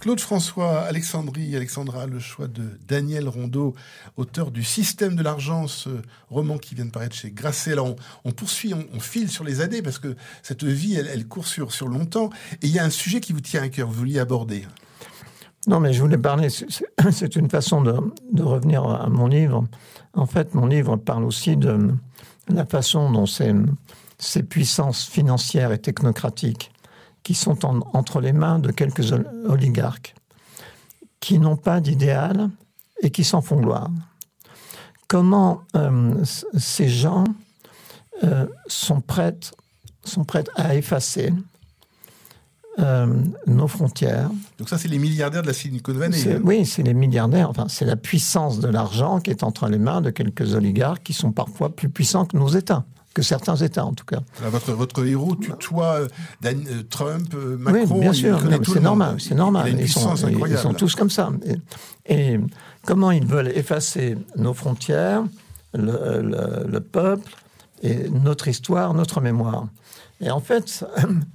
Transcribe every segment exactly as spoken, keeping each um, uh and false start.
Claude François, Alexandrie, Alexandra, le choix de Daniel Rondeau, auteur du Système de l'argent, ce roman qui vient de paraître chez Grasset. Alors on, on poursuit, on, on file sur les années parce que cette vie, elle, elle court sur, sur longtemps. Et il y a un sujet qui vous tient à cœur, vous vouliez aborder. Non, mais je voulais parler, c'est, c'est une façon de, de revenir à mon livre. En fait, mon livre parle aussi de la façon dont ces, ces puissances financières et technocratiques qui sont en, entre les mains de quelques oligarques, qui n'ont pas d'idéal et qui s'en font gloire. Comment euh, ces gens euh, sont prêts, sont prêts à effacer euh, nos frontières. Donc ça, c'est les milliardaires de la Silicon Valley. C'est, oui, c'est les milliardaires. Enfin, c'est la puissance de l'argent qui est entre les mains de quelques oligarques qui sont parfois plus puissants que nos États. Que certains États, en tout cas. Alors votre, votre héros tutoie euh, Dan, euh, Trump, euh, Macron... Oui, bien sûr, non, c'est normal, c'est normal. Il a une ils, sont, ils sont tous comme ça. Et, et comment ils veulent effacer nos frontières, le, le, le peuple, et notre histoire, notre mémoire. Et en fait,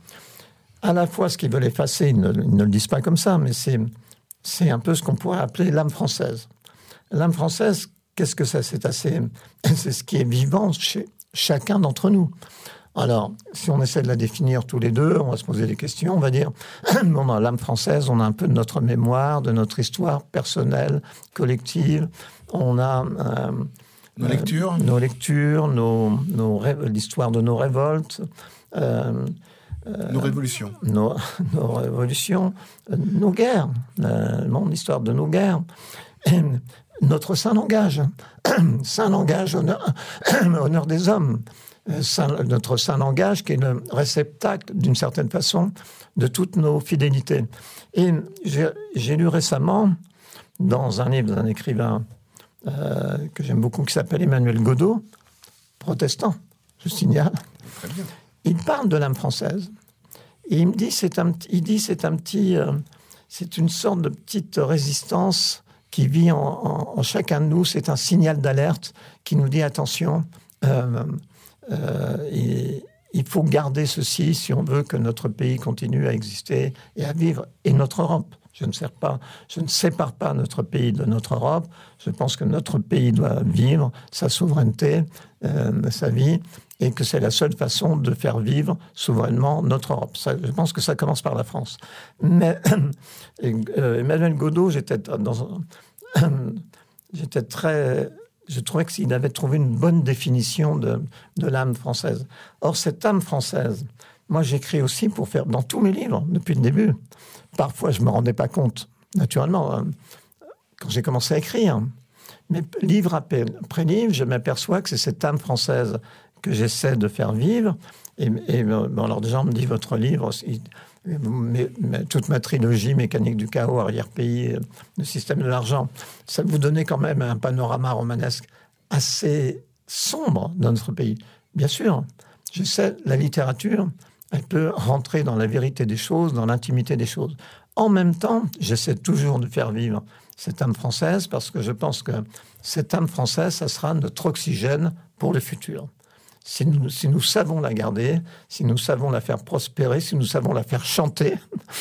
à la fois, ce qu'ils veulent effacer, ils ne, ils ne le disent pas comme ça, mais c'est, c'est un peu ce qu'on pourrait appeler l'âme française. L'âme française, qu'est-ce que c'est ? C'est assez... C'est ce qui est vivant chez chacun d'entre nous. Alors, si on essaie de la définir tous les deux, on va se poser des questions, on va dire, bon, dans l'âme française, on a un peu de notre mémoire, de notre histoire personnelle, collective, on a... Euh, nos euh, lectures Nos lectures, nos, nos ré... l'histoire de nos révoltes, euh, euh, nos révolutions. Nos, nos révolutions, euh, nos guerres, euh, bon, l'histoire de nos guerres. Et, notre saint langage, saint langage, honneur, honneur des hommes, saint, notre saint langage qui est le réceptacle, d'une certaine façon, de toutes nos fidélités. Et j'ai, j'ai lu récemment, dans un livre d'un écrivain euh, que j'aime beaucoup, qui s'appelle Emmanuel Godeau, protestant, je signale. Très bien. Il parle de l'âme française. Et il me dit, c'est un, il dit, c'est un petit, euh, c'est une sorte de petite résistance qui vit en, en, en chacun de nous. C'est un signal d'alerte qui nous dit attention, euh, euh, il, il faut garder ceci si on veut que notre pays continue à exister et à vivre, et notre Europe. Je ne sers pas, je ne sépare pas notre pays de notre Europe. Je pense que notre pays doit vivre sa souveraineté, euh, sa vie, et que c'est la seule façon de faire vivre souverainement notre Europe. Ça, je pense que ça commence par la France. Mais euh, Emmanuel Godeau, j'étais dans un, j'étais très... Je trouvais qu'il avait trouvé une bonne définition de, de l'âme française. Or, cette âme française, moi, j'écris aussi pour faire, dans tous mes livres, depuis le début. Parfois, je ne me rendais pas compte, naturellement, hein, quand j'ai commencé à écrire. Mais livre après, après livre, je m'aperçois que c'est cette âme française que j'essaie de faire vivre. Et, et bon, alors déjà, on me dit, votre livre, il, mais, mais, toute ma trilogie, Mécanique du chaos, Arrière-pays, le système de l'argent, ça vous donnait quand même un panorama romanesque assez sombre dans notre pays. Bien sûr, je sais, la littérature, elle peut rentrer dans la vérité des choses, dans l'intimité des choses. En même temps, j'essaie toujours de faire vivre cette âme française parce que je pense que cette âme française, ça sera notre oxygène pour le futur. Si nous, si nous savons la garder, si nous savons la faire prospérer, si nous savons la faire chanter,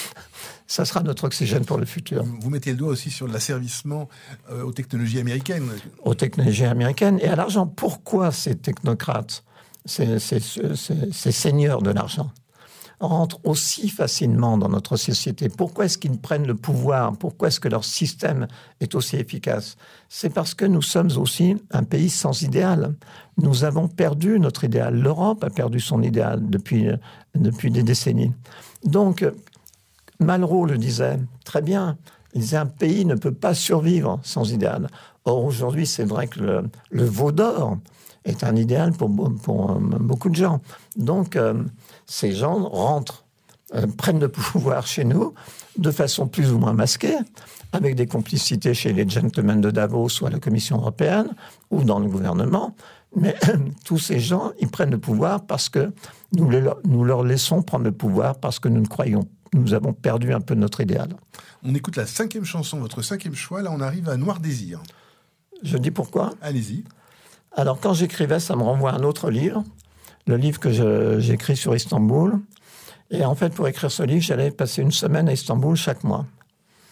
ça sera notre oxygène pour le futur. Vous mettez le doigt aussi sur l'asservissement euh, aux technologies américaines. Aux technologies américaines et à l'argent. Pourquoi ces technocrates, ces, ces, ces, ces seigneurs de l'argent, rentrent aussi facilement dans notre société? Pourquoi est-ce qu'ils prennent le pouvoir? Pourquoi est-ce que leur système est aussi efficace? C'est parce que nous sommes aussi un pays sans idéal. Nous avons perdu notre idéal. L'Europe a perdu son idéal depuis, depuis des décennies. Donc, Malraux le disait très bien. Il disait un pays ne peut pas survivre sans idéal. Or, aujourd'hui, c'est vrai que le, le veau d'or est un idéal pour, pour beaucoup de gens. Donc, euh, ces gens rentrent, euh, prennent le pouvoir chez nous de façon plus ou moins masquée, avec des complicités chez les gentlemen de Davos ou à la Commission européenne ou dans le gouvernement. Mais tous ces gens, ils prennent le pouvoir parce que nous, les, nous leur laissons prendre le pouvoir parce que nous ne croyons, nous avons perdu un peu notre idéal. On écoute la cinquième chanson, votre cinquième choix. Là, on arrive à Noir Désir. Je dis pourquoi ? Allez-y. Alors, quand j'écrivais, ça me renvoie à un autre livre, le livre que je, j'écris sur Istanbul. Et en fait, pour écrire ce livre, j'allais passer une semaine à Istanbul chaque mois.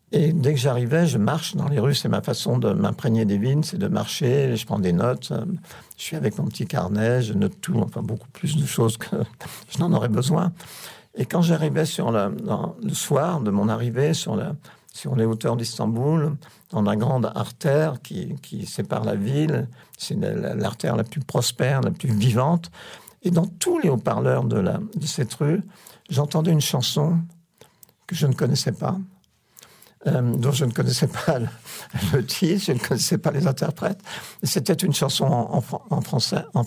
Et dès que j'arrivais, je marche dans les rues. C'est ma façon de m'imprégner des villes, c'est de marcher. Je prends des notes. Je suis avec mon petit carnet, je note tout, enfin beaucoup plus de choses que je n'en aurais besoin. Et quand j'arrivais sur le, dans, le soir de mon arrivée sur, la, sur les hauteurs d'Istanbul, dans la grande artère qui, qui sépare la ville, c'est la, l'artère la plus prospère, la plus vivante. Et dans tous les haut-parleurs de, la, de cette rue, j'entendais une chanson que je ne connaissais pas. Euh, dont je ne connaissais pas le, le titre, je ne connaissais pas les interprètes. C'était une chanson en, en, en français, en